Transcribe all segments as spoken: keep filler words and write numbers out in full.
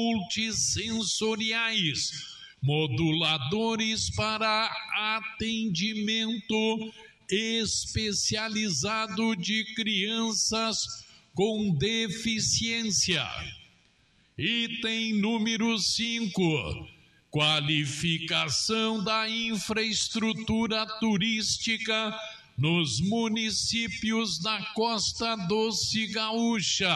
multissensoriais, moduladores para atendimento especializado de crianças com deficiência. Item número cinco. Qualificação da infraestrutura turística nos municípios da Costa Doce Gaúcha.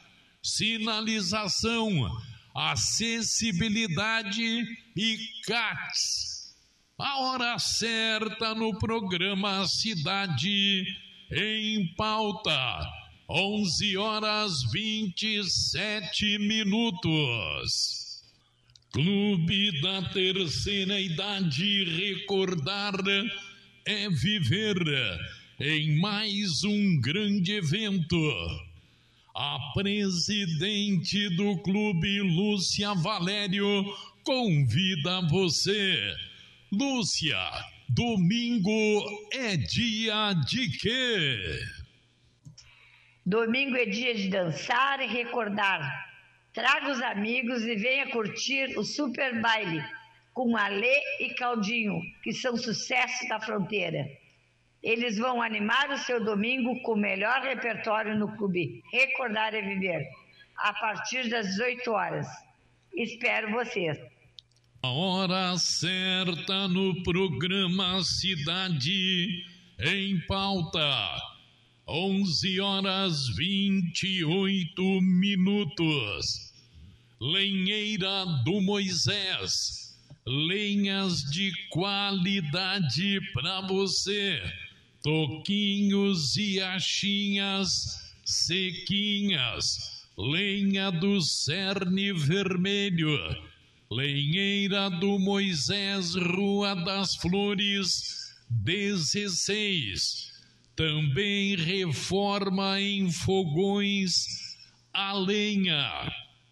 Sinalização, acessibilidade e C A Ts. A hora certa no programa Cidade em Pauta. onze horas vinte e sete minutos. Clube da Terceira Idade, recordar é viver em mais um grande evento. A presidente do clube, Lúcia Valério, convida você. Lúcia, domingo é dia de quê? Domingo é dia de dançar e recordar. Traga os amigos e venha curtir o Super Baile com Alê e Claudinho, que são sucessos da fronteira. Eles vão animar o seu domingo com o melhor repertório no clube Recordar é Viver, a partir das dezoito horas. Espero vocês. A hora certa no programa Cidade em Pauta. onze horas vinte e oito minutos. Lenheira do Moisés. Lenhas de qualidade para você. Toquinhos e achinhas sequinhas. Lenha do Cerne Vermelho. Lenheira do Moisés, Rua das Flores, dezesseis. Também reforma em fogões a lenha.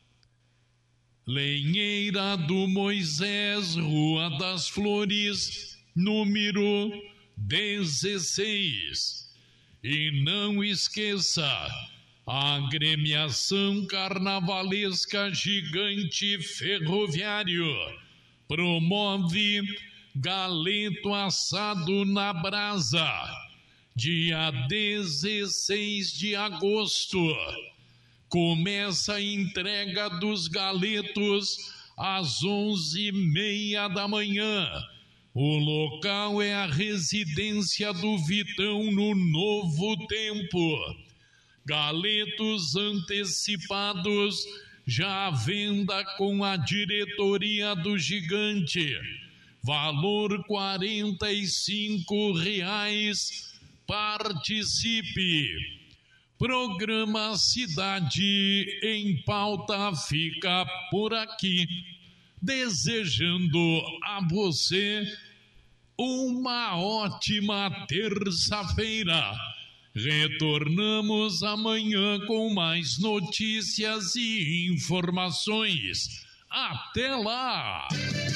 Lenheira do Moisés, Rua das Flores, número dezesseis. E não esqueça, a agremiação carnavalesca Gigante Ferroviário promove galeto assado na brasa, dia dezesseis de agosto. Começa a entrega dos galetos às onze e meia da manhã. O local é a residência do Vitão no Novo Tempo. Galetos antecipados já à venda com a diretoria do Gigante. Valor quarenta e cinco reais. Participe. Programa Cidade em Pauta fica por aqui, desejando a você uma ótima terça-feira. Retornamos amanhã com mais notícias e informações. Até lá!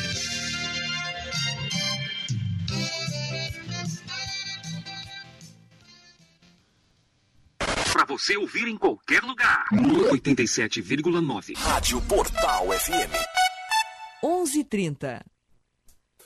Para você ouvir em qualquer lugar. oitenta e sete vírgula nove. Rádio Portal F M. onze e trinta.